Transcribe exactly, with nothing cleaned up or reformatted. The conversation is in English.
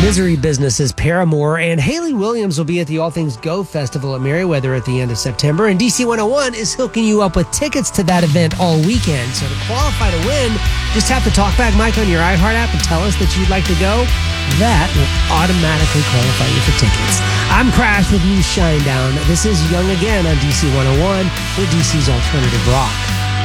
Misery Business's Paramore, and Hayley Williams will be at the All Things Go Festival at Merriweather at the end of September, and D C one oh one is hooking you up with tickets to that event all weekend. So to qualify to win, just have to talk back Mike on your iHeart app and tell us that you'd like to go. That will automatically qualify you for tickets. I'm Crash with News Shinedown. This is Young Again on D C one oh one, for D C's Alternative Rock.